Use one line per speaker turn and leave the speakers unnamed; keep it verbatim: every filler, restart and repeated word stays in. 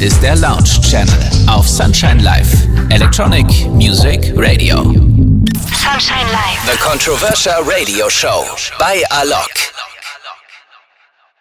ist der Lounge Channel auf Sunshine Live. Electronic Music Radio.
Sunshine Live.
The Controversial Radio Show bei Alok.